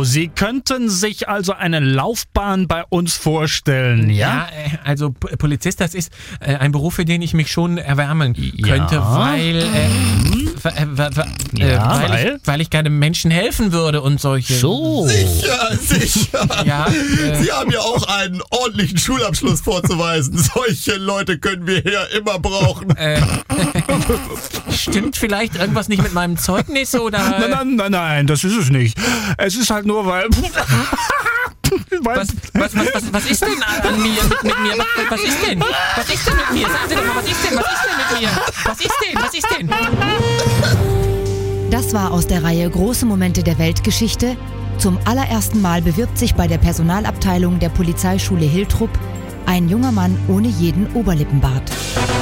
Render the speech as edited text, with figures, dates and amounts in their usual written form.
Sie könnten sich also eine Laufbahn bei uns vorstellen, ja? Also Polizist, das ist ein Beruf, für den ich mich schon erwärmen könnte, weil ich gerne Menschen helfen würde und solche... So. Sicher. Ja, Sie haben ja auch einen ordentlichen Schulabschluss vorzuweisen. Solche Leute können wir hier immer brauchen. Stimmt vielleicht irgendwas nicht mit meinem Zeugnis oder... Nein, das ist es nicht. Es ist halt nur, weil... Was ist denn an mir, mit mir? Was ist denn? Was ist denn mit mir? Sagen Sie doch mal, was ist denn mit mir? Was ist denn? Das war aus der Reihe Große Momente der Weltgeschichte. Zum allerersten Mal bewirbt sich bei der Personalabteilung der Polizeischule Hiltrup ein junger Mann ohne jeden Oberlippenbart.